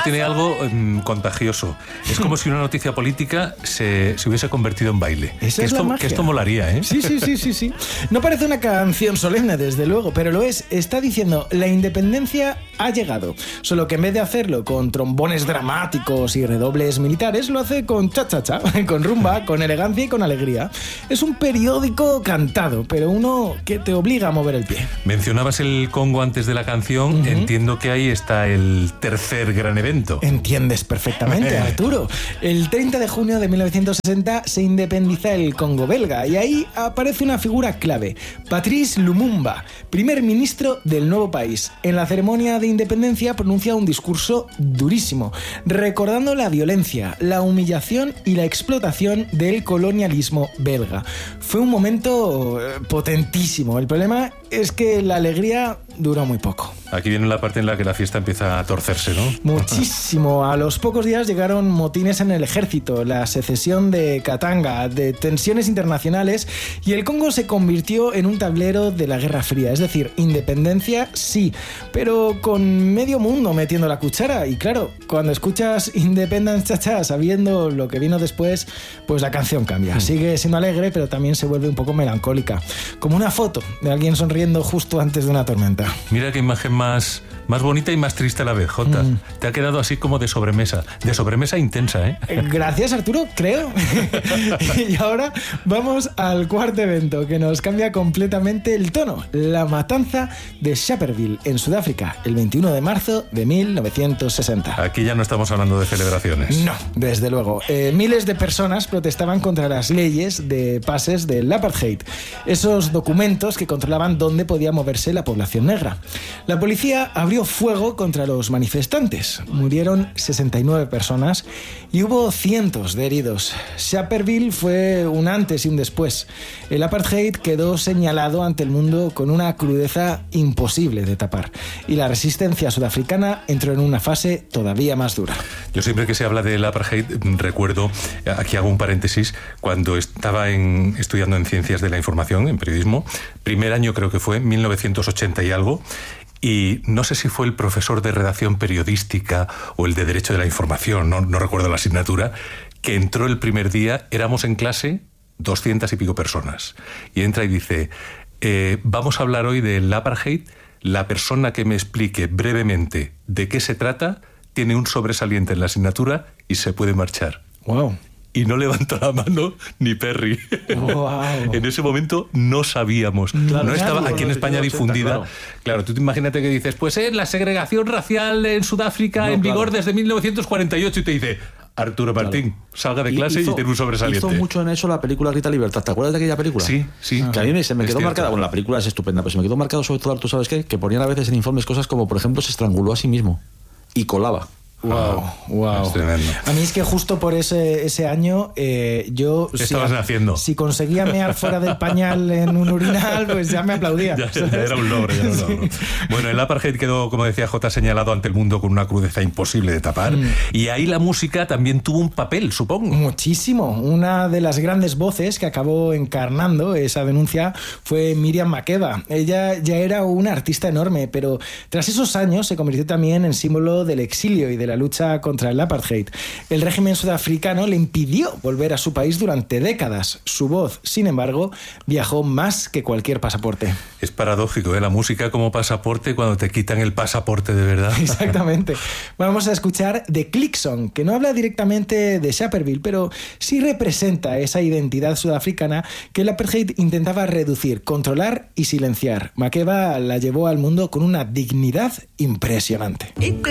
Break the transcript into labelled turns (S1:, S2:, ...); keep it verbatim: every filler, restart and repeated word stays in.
S1: tiene algo um, contagioso. Es como si una noticia política se, se hubiese convertido en baile.
S2: Esa
S1: que,
S2: es
S1: esto,
S2: la magia.
S1: que esto molaría, ¿eh?
S2: Sí, sí, sí, sí, sí. No parece una canción solemne, desde luego, pero lo es. Está diciendo, la independencia ha llegado. Solo que en vez de hacerlo con trombones dramáticos y redobles militares, lo hace con cha-cha-cha, con rumba, con elegancia y con alegría. Es un periódico cantado, pero uno que te obliga a mover el pie.
S1: Mencionabas el Congo antes de la canción. Uh-huh. Entiendo que ahí está el tercer gran evento.
S2: Entiendes perfectamente, Arturo. El treinta de junio de mil novecientos sesenta se independiza el Congo belga y ahí aparece una figura clave, Patrice Lumumba, primer ministro del nuevo país. En la ceremonia de independencia pronuncia un discurso durísimo, recordando la violencia, la humillación y la explotación del colonialismo belga. Fue un momento potentísimo. El problema es que la alegría duró muy poco.
S1: Aquí viene la parte en la que la fiesta empieza a torcerse, ¿no?
S2: Muchísimo. A los pocos días llegaron motines en el ejército, la secesión de Katanga, de tensiones internacionales, y el Congo se convirtió en un tablero de la Guerra Fría. Es decir, independencia sí, pero con medio mundo metiendo la cuchara. Y claro, cuando escuchas Independence Cha-Cha sabiendo lo que vino después, pues la canción cambia. Sigue siendo alegre, pero también se vuelve un poco melancólica. Como una foto de alguien sonriendo justo antes de una tormenta.
S1: Mira qué imagen más, más bonita y más triste a la vez, Jota. Mm. Te ha quedado así como de sobremesa. De sobremesa intensa, ¿eh?
S2: Gracias, Arturo, creo. Y ahora vamos al cuarto evento, que nos cambia completamente el tono. La matanza de Sharpeville, en Sudáfrica, el veintiuno de marzo de mil novecientos sesenta.
S1: Aquí ya no estamos hablando de celebraciones.
S2: No, desde luego. Eh, miles de personas protestaban contra las leyes de pases del apartheid. Esos documentos que controlaban dónde podía moverse la población negra. La policía abrió fuego contra los manifestantes. Murieron sesenta y nueve personas y hubo cientos de heridos. Sharpeville fue un antes y un después. El apartheid quedó señalado ante el mundo con una crudeza imposible de tapar. Y la resistencia sudafricana entró en una fase todavía más dura.
S1: Yo siempre que se habla del apartheid recuerdo, aquí hago un paréntesis, cuando estaba en, estudiando en Ciencias de la Información, en periodismo, primer año creo que fue, mil novecientos ochenta y algo, y no sé si fue el profesor de redacción periodística o el de Derecho de la Información, no, no recuerdo la asignatura, que entró el primer día, éramos en clase doscientas y pico personas, y entra y dice, eh, vamos a hablar hoy del apartheid, la persona que me explique brevemente de qué se trata tiene un sobresaliente en la asignatura y se puede marchar.
S2: Wow.
S1: Y no levantó la mano ni Perry.
S2: Wow.
S1: En ese momento no sabíamos. Claro, no estaba aquí en España difundida. Claro. claro, tú imagínate que dices, pues es eh, la segregación racial en Sudáfrica no, en vigor claro. desde mil novecientos cuarenta y ocho y te dice, Arturo Martín, claro. salga de clase hizo, y tiene un sobresaliente.
S3: Hizo mucho en eso la película Rita Libertad. ¿Te acuerdas de aquella película?
S1: Sí, sí.
S3: Que a mí se me quedó marcada. Bueno, la película es estupenda, pero se me quedó marcado sobre todo, ¿tú sabes qué? Que ponían a veces en informes cosas como, por ejemplo, se estranguló a sí mismo y colaba.
S2: Wow, wow.
S1: Es tremendo.
S2: A mí es que justo por ese, ese año eh, yo...
S1: ¿Qué si estabas a, haciendo?
S2: Si conseguía mear fuera del pañal en un urinal, pues ya me aplaudía.
S1: ya, ya era un logro, ya era un logro. Sí. Bueno, el apartheid quedó, como decía Jota, señalado ante el mundo con una crudeza imposible de tapar. Mm. Y ahí la música también tuvo un papel, supongo.
S2: Muchísimo. Una de las grandes voces que acabó encarnando esa denuncia fue Miriam Makeba. Ella ya era una artista enorme, pero tras esos años se convirtió también en símbolo del exilio y de la lucha contra el apartheid. El régimen sudafricano le impidió volver a su país durante décadas. Su voz, sin embargo, viajó más que cualquier pasaporte.
S1: Es paradójico, ¿eh? La música como pasaporte cuando te quitan el pasaporte de verdad.
S2: Exactamente. Vamos a escuchar The Click Song, que no habla directamente de Sharpeville, pero sí representa esa identidad sudafricana que el apartheid intentaba reducir, controlar y silenciar. Makeba la llevó al mundo con una dignidad impresionante.